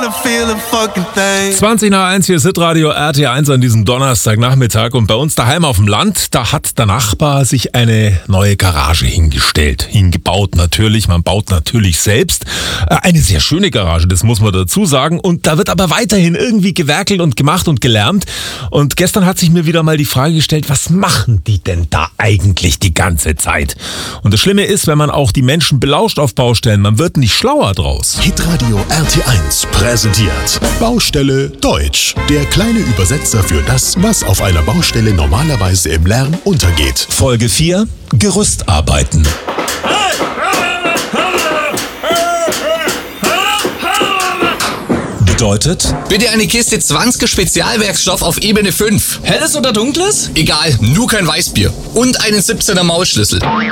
20 nach 1, hier ist Hitradio RT1 an diesem Donnerstagnachmittag und bei uns daheim auf dem Land, da hat der Nachbar sich eine neue Garage hingebaut natürlich, man baut natürlich selbst. Eine sehr schöne Garage, das muss man dazu sagen, und da wird aber weiterhin irgendwie gewerkelt und gemacht und gelärmt. Und gestern hat sich mir wieder mal die Frage gestellt, was machen die denn da eigentlich die ganze Zeit? Und das Schlimme ist, wenn man auch die Menschen belauscht auf Baustellen, man wird nicht schlauer draus. Hitradio RT1 präsentiert Baustelle Deutsch. Der kleine Übersetzer für das, was auf einer Baustelle normalerweise im Lärm untergeht. Folge 4: Gerüstarbeiten. Bedeutet: Bitte eine Kiste 20 Spezialwerkstoff auf Ebene 5. Helles oder dunkles? Egal, nur kein Weißbier. Und einen 17er Maulschlüssel.